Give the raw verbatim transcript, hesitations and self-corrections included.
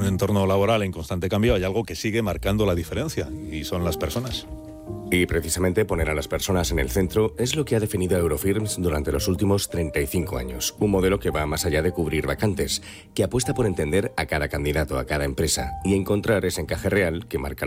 entorno laboral en constante cambio, hay algo que sigue marcando la diferencia, y son las personas. Y precisamente poner a las personas en el centro es lo que ha definido a Eurofirms durante los últimos treinta y cinco años. Un modelo que va más allá de cubrir vacantes, que apuesta por entender a cada candidato, a cada empresa y encontrar ese encaje real que marca